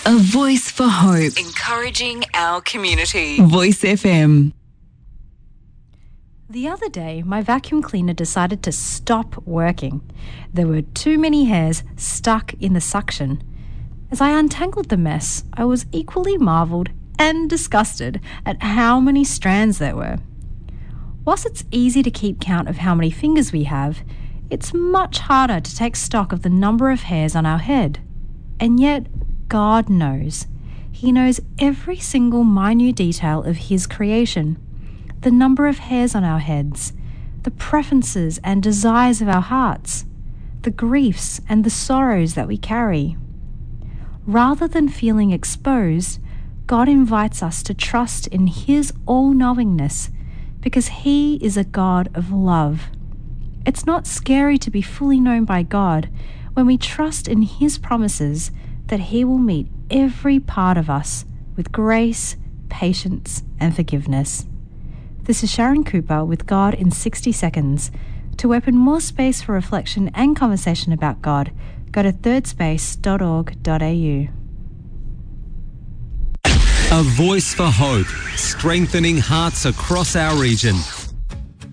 A voice for hope. Encouraging our community. Voice FM. The other day, my vacuum cleaner decided to stop working. There were too many hairs stuck in the suction. As I untangled the mess, I was equally marvelled and disgusted at how many strands there were. Whilst it's easy to keep count of how many fingers we have, it's much harder to take stock of the number of hairs on our head. And yet, God knows. He knows every single minute detail of His creation. The number of hairs on our heads, the preferences and desires of our hearts, the griefs and the sorrows that we carry. Rather than feeling exposed, God invites us to trust in His all-knowingness because He is a God of love. It's not scary to be fully known by God when we trust in His promises that He will meet every part of us with grace, patience, and forgiveness. This is Sharon Cooper with God in 60 Seconds. To open more space for reflection and conversation about God, go to thirdspace.org.au. A voice for hope, strengthening hearts across our region.